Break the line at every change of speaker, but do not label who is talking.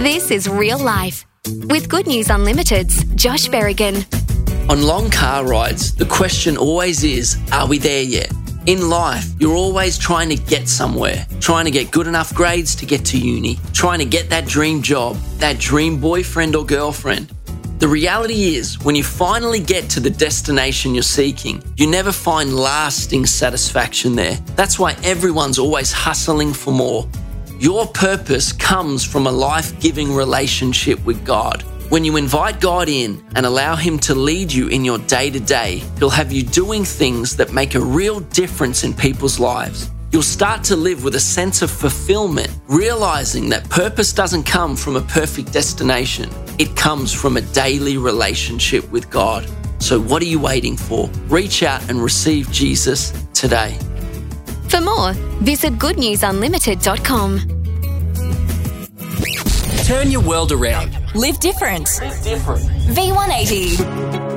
This is Real Life with Good News Unlimited's Josh Berrigan.
On long car rides, the question always is, are we there yet? In life, you're always trying to get somewhere, trying to get good enough grades to get to uni, trying to get that dream job, that dream boyfriend or girlfriend. The reality is, when you finally get to the destination you're seeking, you never find lasting satisfaction there. That's why everyone's always hustling for more. Your purpose comes from a life-giving relationship with God. When you invite God in and allow Him to lead you in your day-to-day, He'll have you doing things that make a real difference in people's lives. You'll start to live with a sense of fulfillment, realizing that purpose doesn't come from a perfect destination. It comes from a daily relationship with God. So what are you waiting for? Reach out and receive Jesus today.
For more, visit goodnewsunlimited.com.
Turn your world around.
Live different.
Live different.
V180.